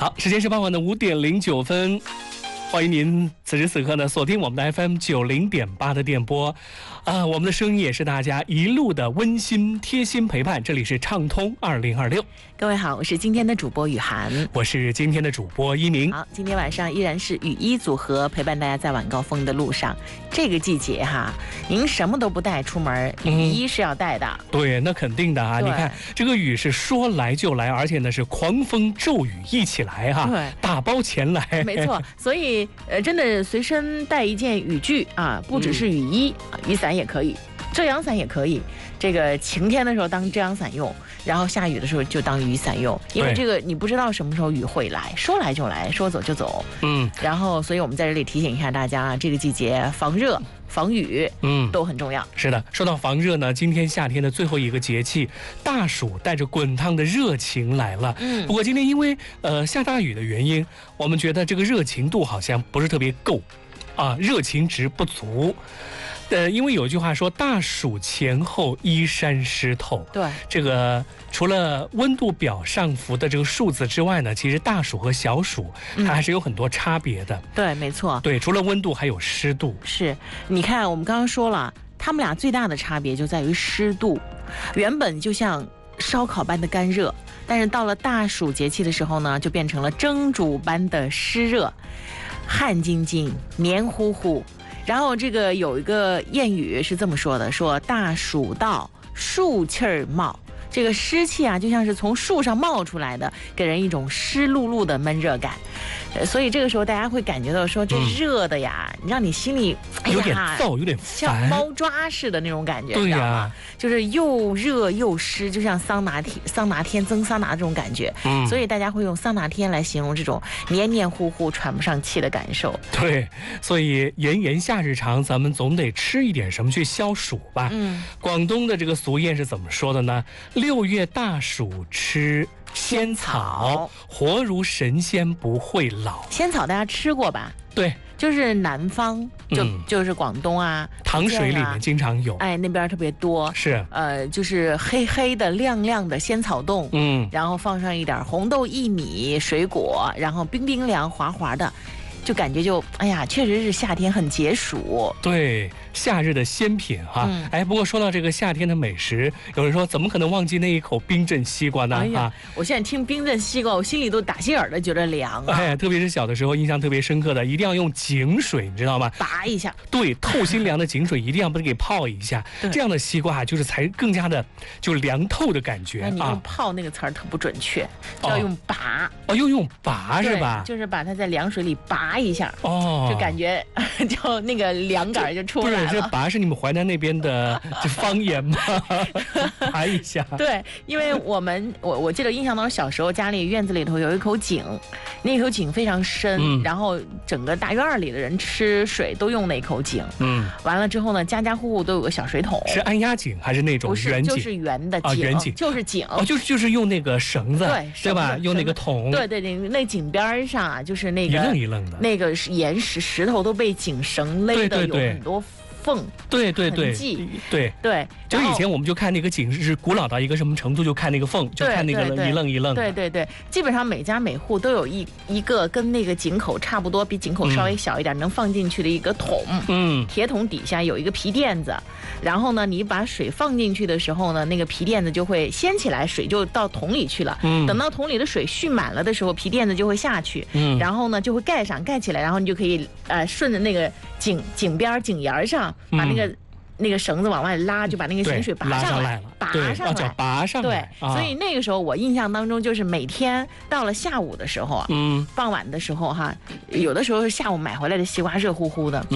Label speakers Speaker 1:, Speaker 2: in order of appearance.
Speaker 1: 好，时间是傍晚的5:09，欢迎您此时此刻呢锁定我们的 FM 90.8的电波，我们的声音也是大家一路的温馨贴心陪伴。这里是畅通2026，
Speaker 2: 各位好，我是今天的主播雨涵，
Speaker 1: 我是今天的主播一鸣。
Speaker 2: 好，今天晚上依然是雨衣组合陪伴大家在晚高峰的路上。这个季节哈，您什么都不带出门，雨衣是要带的。
Speaker 1: 对，那肯定的啊！你看这个雨是说来就来，而且呢是狂风骤雨一起来哈，
Speaker 2: 对，
Speaker 1: 打包前来。
Speaker 2: 没错，所以真的随身带一件雨具啊，不只是雨衣，雨伞也可以，遮阳伞也可以。这个晴天的时候当遮阳伞用，然后下雨的时候就当雨伞用，因为这个你不知道什么时候雨会来，说来就来，说走就走。然后所以我们在这里提醒一下大家啊，这个季节防热防雨都很重要。
Speaker 1: 是的，说到防热呢，今天夏天的最后一个节气，大暑带着滚烫的热情来了。不过今天因为下大雨的原因，我们觉得这个热情度好像不是特别够啊，热情值不足。因为有句话说大暑前后衣衫湿透。对，这个除了温度表上浮的这个数字之外呢，其实大暑和小暑它还是有很多差别的。
Speaker 2: 对，没错。
Speaker 1: 对，除了温度还有湿度。
Speaker 2: 是，你看我们刚刚说了，他们俩最大的差别就在于湿度，原本就像烧烤般的干热，但是到了大暑节气的时候呢，就变成了蒸煮般的湿热，汗津津，黏糊糊。然后这个有一个谚语是这么说的，说大暑到，树气儿冒。这个湿气啊，就像是从树上冒出来的，给人一种湿漉漉的闷热感。所以这个时候大家会感觉到说，这热的呀，让你心里
Speaker 1: 有点燥，有点烦，
Speaker 2: 像猫抓似的那种感觉。
Speaker 1: 对呀，
Speaker 2: 就是又热又湿，就像桑拿天蒸桑拿这种感觉。所以大家会用桑拿天来形容这种黏黏糊糊、喘不上气的感受。
Speaker 1: 对，所以炎炎夏日长，咱们总得吃一点什么去消暑吧。广东的这个俗谚是怎么说的呢？6月大暑吃仙草，活如神仙不会老。
Speaker 2: 仙草大家吃过吧？
Speaker 1: 对，
Speaker 2: 就是南方，就是广东啊，
Speaker 1: 糖水里面经常有，
Speaker 2: 那边特别多。是，就是黑黑的、亮亮的仙草冻，然后放上一点红豆薏米水果，然后冰冰凉、滑滑的。就感觉确实是夏天很解暑。对，夏日的鲜品哈。不过说到这个夏天的美食，有人说怎么可能忘记那一口冰镇西瓜呢？我现在听冰镇西瓜，我心里都打心眼的觉得凉啊。特别是小的时候印象特别深刻的，一定要用井水，你知道吗？拔一下。对，透心凉的井水一定要把它给泡一下，这样的西瓜就是才更加的就凉透的感觉。你用泡那个词儿特不准确，要用拔。又用拔是吧？就是把它在凉水里拔一下，就感觉就那个凉感就出来了。不是，这拔是你们淮南那边的方言吗？拔一下。对，因为我记得印象当中，小时候家里院子里头有一口井，那口井非常深，然后整个大院里的人吃水都用那口井。完了之后呢，家家户户都有个小水桶。是安压井还是那种圆井？不是，就是圆的井。圆井就是井。就是用那个绳子，对吧？用那个桶。对，那井边上啊，就是那个一愣一愣的。那个岩石头都被井绳勒的有很多缝，对，就是以前我们就看那个井是古老到一个什么程度，就看那个缝，就看那个一愣一愣。对，基本上每家每户都有一个跟那个井口差不多，比井口稍微小一点，能放进去的一个桶。铁桶底下有一个皮垫子，然后呢，你把水放进去的时候呢，那个皮垫子就会掀起来，水就到桶里去了。等到桶里的水蓄满了的时候，皮垫子就会下去，然后呢就会盖起来，然后你就可以顺着那个井边井沿上把那个绳子往外拉，就把那个咸水拔上来了。拔上来。对，所以那个时候我印象当中就是每天到了下午的时候啊，傍晚的时候哈，有的时候下午买回来的西瓜热乎乎的。